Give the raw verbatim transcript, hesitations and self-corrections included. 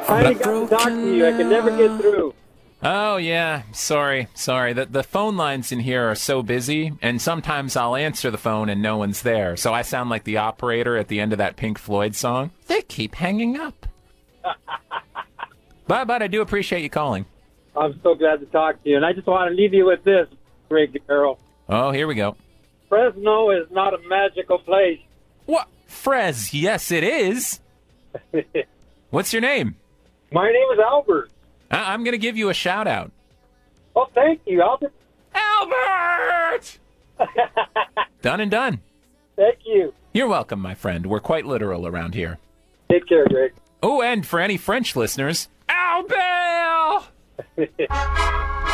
Finally got to talk to you. I can never get through. Oh, yeah. Sorry. Sorry. The, the phone lines in here are so busy, and sometimes I'll answer the phone and no one's there. So I sound like the operator at the end of that Pink Floyd song. They keep hanging up. But, but I do appreciate you calling. I'm so glad to talk to you. And I just want to leave you with this, Greg Garrell. Oh, here we go. Fresno is not a magical place. What? Frez, yes, it is. What's your name? My name is Albert. I- I'm going to give you a shout-out. Oh, thank you, Albert. Albert! Done and done. Thank you. You're welcome, my friend. We're quite literal around here. Take care, Greg. Oh, and for any French listeners, Albert!